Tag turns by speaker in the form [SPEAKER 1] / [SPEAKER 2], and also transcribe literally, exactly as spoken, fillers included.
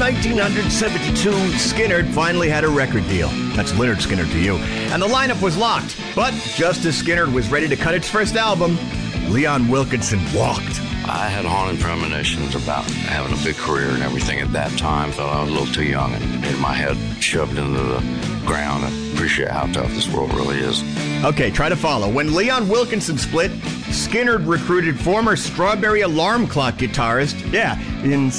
[SPEAKER 1] nineteen seventy-two, Skynyrd finally had a record deal. That's Lynyrd Skynyrd to you. And the lineup was locked. But just as Skynyrd was ready to cut its first album, Leon Wilkeson walked.
[SPEAKER 2] I had haunting premonitions about having a big career and everything at that time. Felt I was a little too young and had my head shoved into the ground. I appreciate how tough this world really is.
[SPEAKER 1] Okay, try to follow. When Leon Wilkeson split, Skynyrd recruited former Strawberry Alarm Clock guitarist, yeah, in